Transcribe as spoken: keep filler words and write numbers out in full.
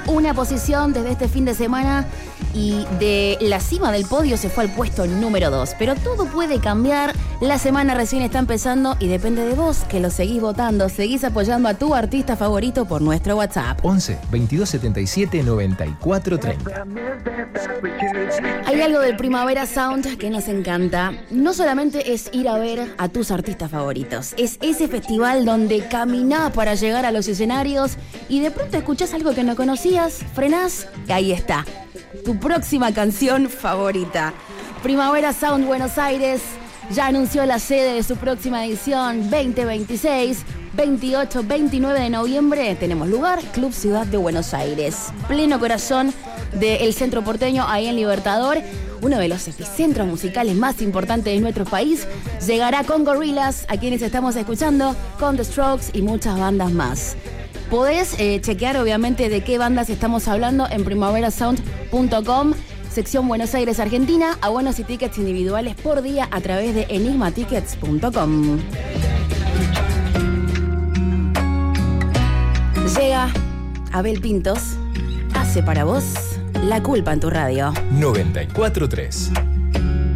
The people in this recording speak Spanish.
una posición desde este fin de semana y de la cima del podio se fue al puesto número dos. Pero todo puede cambiar, la semana recién está empezando y depende de vos que lo seguís votando, seguís apoyando a tu artista favorito por nuestro WhatsApp. once, veintidós setenta y siete, noventa y cuatro treinta. Hay algo del Primavera Sound que nos encanta. No solamente es ir a ver a tus artistas favoritos, es ese festival donde caminás para llegar a los escenarios y de pronto escuchás algo que no conocías, frenás y ahí está, tu próxima canción favorita. Primavera Sound Buenos Aires ya anunció la sede de su próxima edición veinte veintiséis. veintiocho veintinueve de noviembre tenemos lugar, Club Ciudad de Buenos Aires, pleno corazón del centro porteño, ahí en Libertador, uno de los epicentros musicales más importantes de nuestro país. Llegará con Gorillaz, a quienes estamos escuchando, con The Strokes y muchas bandas más. Podés eh, chequear obviamente de qué bandas estamos hablando en primavera sound punto com, sección Buenos Aires, Argentina, abonos y tickets individuales por día a través de enigma tickets punto com. Llega Abel Pintos, hace para vos La Culpa en tu radio. noventa y cuatro tres.